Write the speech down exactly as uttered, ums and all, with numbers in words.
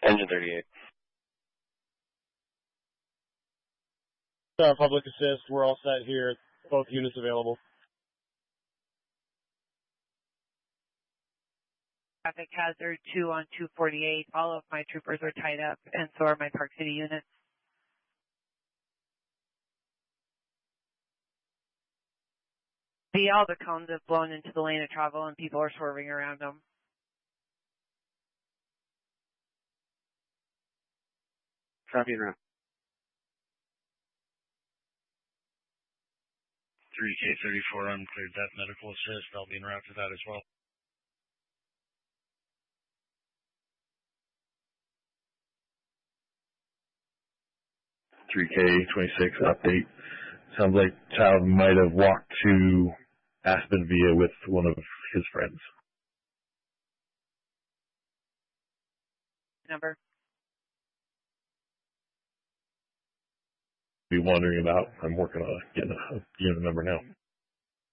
Engine thirty-eight. Uh, public assist, we're all set here. Both units available. Traffic hazard two on two forty-eight. All of my troopers are tied up, and so are my Park City units. See, all the cones have blown into the lane of travel, and people are swerving around them. Copy and route. three K thirty-four uncleared that medical assist. I'll be en route to that as well. three K twenty-six update. Sounds like child might have walked to Aspen Via with one of his friends. Number. Be wondering about. I'm working on getting a unit number now.